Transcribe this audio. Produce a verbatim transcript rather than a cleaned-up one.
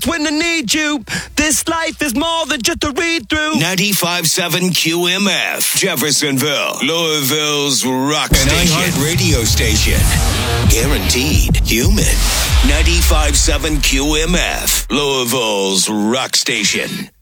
when I need you. This life is more than just a read-through. ninety-five point seven Q M F, Jeffersonville, Louisville's rock station. iHeart radio station. Guaranteed human. ninety-five point seven Q M F, Louisville's rock station.